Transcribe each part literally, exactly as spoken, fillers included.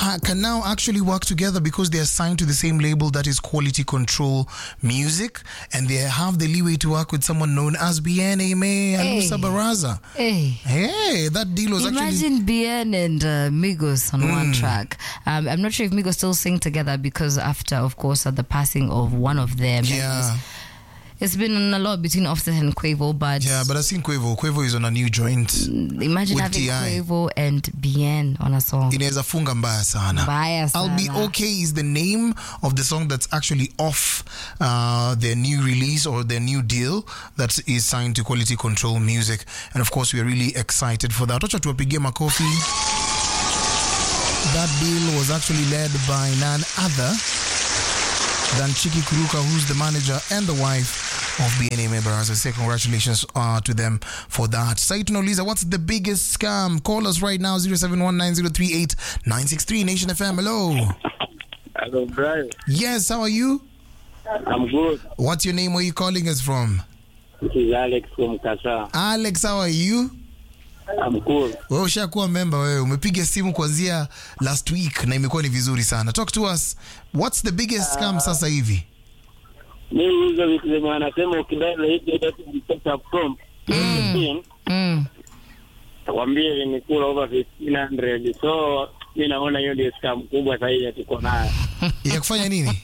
ha- can now actually work together because they are signed to the same label, that is Quality Control Music, and they have the leeway to work with someone known as Bien Aimee and Hey. Musa Baraza. Hey. Hey, that deal was actually... Imagine Bien and uh, Migos on one track. Um, I'm not sure if Migos still sing together because after, of course, uh, the passing of one of their members, Yeah. it's been a lot between Offset and Quavo, but Yeah, but I've seen Quavo. Quavo is on a new joint. imagine with having T I. Quavo and Bien on a song. Inaweza funga mbaya sana. Mbaya I'll Be sana. Okay is the name of the song that's actually off uh, their new release or their new deal that is signed to Quality Control Music. And of course, we are really excited for that. Wacha tuwapigie makofi. That deal was actually led by none other than Chiki Kuruka, who's the manager and the wife of Bien Aimee Baraza. Say congratulations uh, to them for that. Saito Noliza, what's the biggest scam? Call us right now, zero seven one nine zero three eight nine six three. Nation F M, hello. Hello, Brian. Yes, how are you? I'm good. What's your name? Where are you calling us from? This is Alex from Kasa. Alex, how are you? I'm cool. Wewe ushakuwa member wewe. Umepiga simu kuanzia last week na imekuwa ni vizuri sana. Talk to us. What's the biggest scam sasa hivi? Mimi hizo vitu zenye wanasema ukidai hivi data mtoka from Mm. Mm. takwambia ni kula over fifteen hundred. So mimi naona hiyo ndio scam kubwa sasa hivi tuko nayo. Ya kufanya nini?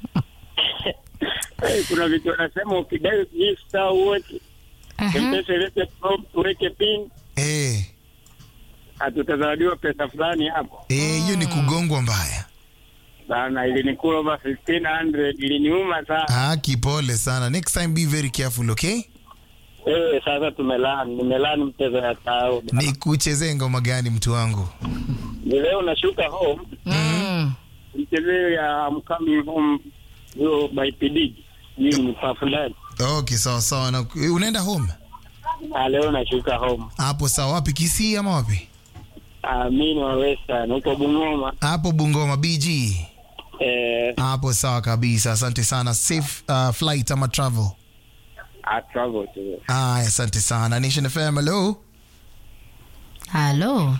Hey, kuna vitu wanasema ukidai hii star wote Aha. mpesa ile from tuweke pin Eh, hatutazawadiwa pesa fulani hapo. eh, hiyo ni kugongwa mbaya. Bana ilinikula over fifteen hundred, iliniuma sana. Ah, kipole sana. Next time be very careful, okay? Eh, sasa tumelani, nimelani mchezo ya tao. Ni kuchezea ngoma gani mtu wangu? Ni leo nashuka home, Mm. mchezo ya I'm coming home yo by P D. Hii ni pafulani. Okay, sawa sawa. Na unaenda home? Ah, leo nashuka home. Hapo sawa. Wapi, Kisii ama wapi? Ah, mimi ni wa Western, huko Bungoma. Hapo Bungoma B G. Eh, Hapo sawa kabisa. Asante sana. Safe uh, flight ama travel. I travel to. Ah, asante sana. Nation F M, hello. Hello.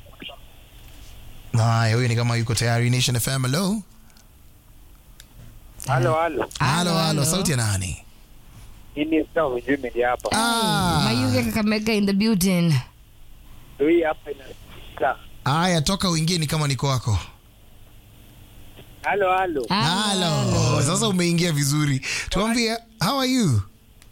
Haya, huyu ni kama yuko tayari. Nation F M, hello. Halo, halo. Halo, halo. Sauti ya nani? Hii ni star ujumi ndi hapa. Ah. Mayuge Kakamega in the building. Hii hapa ina. Haya, toka uingie ni kama niko wako. Halo, halo. Halo. Sasa umeingia vizuri. Tuambie, how are you?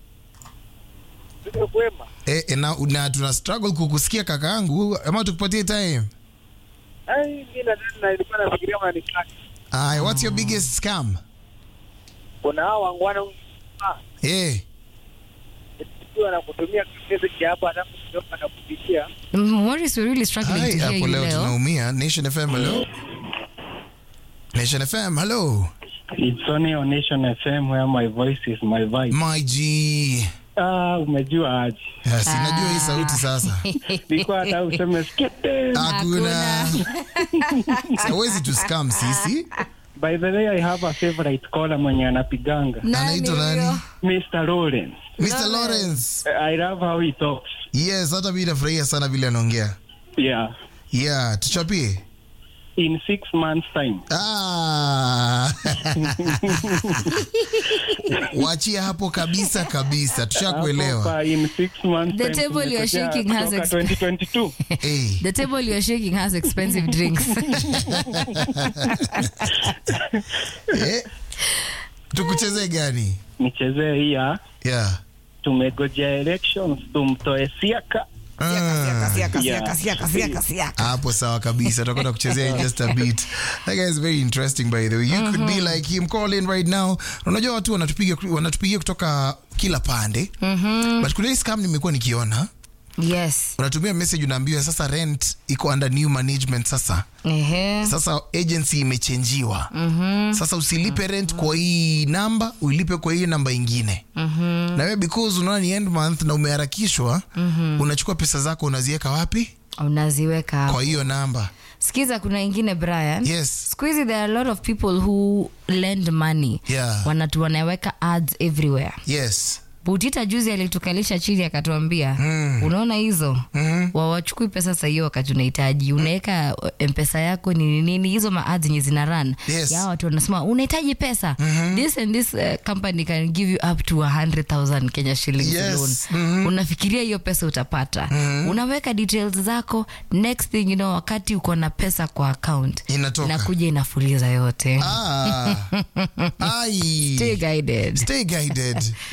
Tuko kwema. Eh, eh, na, na tuna struggle kukusikia kakaangu. Ama tukupatie time? Ai, mimi na nilikuwa nafikiria mnanikata. Aya, what's your biggest scam? Kuna hao wangwana Eh. Sio na kutumia message hapa hata kutoka na kupitia. Morris, we're really struggling Hai, to hear hapo you leo leo. tunaumia. Nation F M, hello. Nation F M, hello. It's only on Nation F M where my voice is my vibe. My G. Ah, umejua aje. Yes, najua hii sauti sasa. Nilikuwa hata useme skete. Hakuna. Siwezi tu scam sisi. By the way, I have a favorite caller mwenye anapiganga. Anaitwa nani? mister Lawrence. mister Lawrence. I love how he talks. Yes, hata mimi nafurahia sana vile anaongea. Yeah. Yeah, tuchapie. In six months time. Ah. Wachia hapo kabisa kabisa. Tushakuelewa. Hapo in six months The time. table you're tumekojea shaking has kutoka exp- twenty twenty-two. Hey. The table you're shaking has expensive drinks. Eh. Tukucheze gani? Nichezee hii ya Yeah. tumegojea elections tumtoe Siaka. Ah. Yeah. Hapo sawa kabisa. Tutakwenda kuchezea in just a bit. That guy is very interesting by the way. You could be like him, call in right now. Unajua watu wanatupigia wanatupigia kutoka kila pande. Mhm. But kuna hii scam nimekuwa nikiona. Yes. Unatumia message unaambiwa sasa rent iko under new management sasa. Ehe. Sasa agency imechenjiwa. Mhm. Sasa usilipe rent kwa hii namba, uilipe kwa hii namba ingine. Mhm. Na wewe because unaona ni end month na umeharakishwa, unachukua pesa zako unaziweka wapi? Unaziweka hapo. Kwa hiyo namba. Sikiza, kuna ingine Brian. Yes. Siku hizi there are a lot of people who lend money. Yeah. Wanatu wanaweka ads everywhere. Yes. Butita juzi alitukalisha chini akatuambia, mm. unaona hizo mm. wawachukui pesa sasa hiyo wakati unahitaji. Unaweka M-Pesa yako ni nini hizo ma-ads yenye zina run. Yes. Ya watu wanasema unahitaji pesa. Mm-hmm. This and this uh, company can give you up to one hundred thousand Kenya shillings yes. loan. Mm-hmm. Unafikiria hiyo pesa utapata. Mm-hmm. Unaweka details zako, next thing you know wakati uko na pesa kwa account inatoka. Inakuja inafuliza yote. Ah. Ai. Stay guided. Stay guided.